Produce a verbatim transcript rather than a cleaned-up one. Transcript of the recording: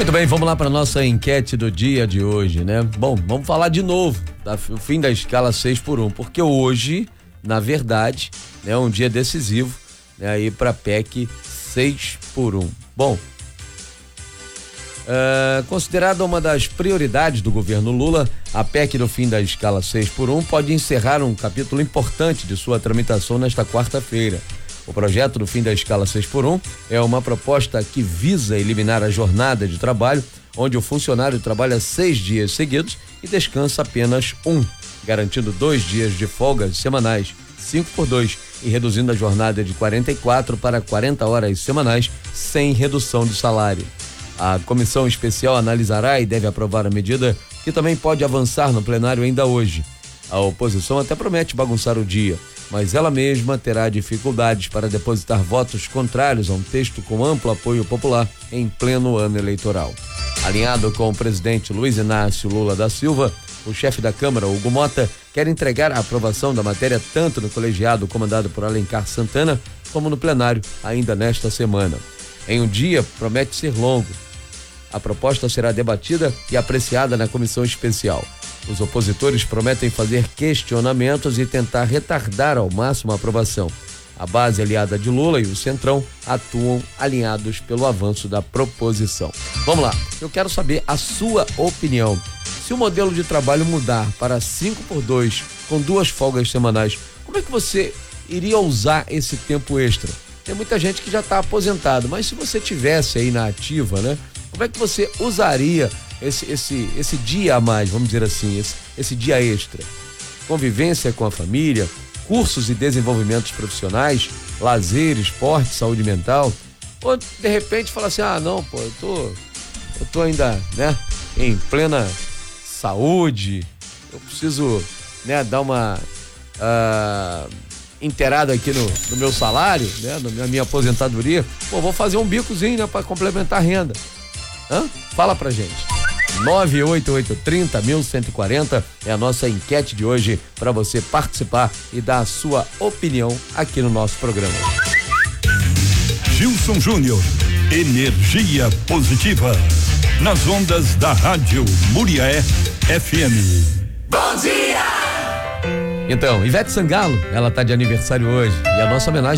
Muito bem, vamos lá para nossa enquete do dia de hoje, né? Bom, vamos falar de novo do fim da escala seis por um, porque hoje, na verdade, é um dia decisivo, né, aí para a P E C seis por um. Bom, Uh, considerada uma das prioridades do governo Lula, a P E C do fim da escala seis por um pode encerrar um capítulo importante de sua tramitação nesta quarta-feira. O projeto do fim da escala seis por um é uma proposta que visa eliminar a jornada de trabalho, onde o funcionário trabalha seis dias seguidos e descansa apenas um, garantindo dois dias de folgas semanais, cinco por dois, e reduzindo a jornada de quarenta e quatro para quarenta horas semanais, sem redução de salário. A comissão especial analisará e deve aprovar a medida, que também pode avançar no plenário ainda hoje. A oposição até promete bagunçar o dia, mas ela mesma terá dificuldades para depositar votos contrários a um texto com amplo apoio popular em pleno ano eleitoral. Alinhado com o presidente Luiz Inácio Lula da Silva, o chefe da Câmara, Hugo Mota, quer entregar a aprovação da matéria tanto no colegiado comandado por Alencar Santana, como no plenário ainda nesta semana. Em um dia, promete ser longo. A proposta será debatida e apreciada na comissão especial. Os opositores prometem fazer questionamentos e tentar retardar ao máximo a aprovação. A base aliada de Lula e o Centrão atuam alinhados pelo avanço da proposição. Vamos lá, eu quero saber a sua opinião. Se o modelo de trabalho mudar para cinco por dois, com duas folgas semanais, como é que você iria usar esse tempo extra? Tem muita gente que já está aposentado, mas se você tivesse aí na ativa, né? Como é que você usaria esse, esse, esse dia a mais, vamos dizer assim, esse, esse dia extra? Convivência com a família, cursos e desenvolvimentos profissionais, lazer, esporte, saúde mental? Ou de repente fala assim, ah não, pô, eu tô, eu tô ainda, né, em plena saúde, eu preciso, né, dar uma uh, inteirada aqui no, no meu salário, né, na minha aposentadoria, pô, vou fazer um bicozinho, né, para complementar a renda. Hã? Fala pra gente. nove oito oito, trinta, mil cento e quarenta é a nossa enquete de hoje para você participar e dar a sua opinião aqui no nosso programa. Gilson Júnior, energia positiva, nas ondas da rádio Muriaé F M. Bom dia! Então, Ivete Sangalo, ela tá de aniversário hoje e a nossa homenagem